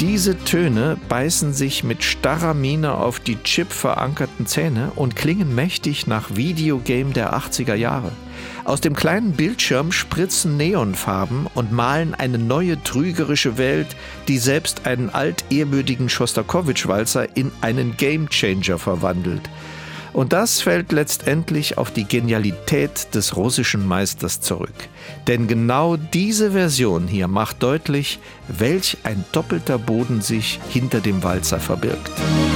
Diese Töne beißen sich mit starrer Miene auf die Chip verankerten Zähne und klingen mächtig nach Videogame der 80er Jahre. Aus dem kleinen Bildschirm spritzen Neonfarben und malen eine neue trügerische Welt, die selbst einen altehrwürdigen Schostakowitsch-Walzer in einen Gamechanger verwandelt. Und das fällt letztendlich auf die Genialität des russischen Meisters zurück. Denn genau diese Version hier macht deutlich, welch ein doppelter Boden sich hinter dem Walzer verbirgt.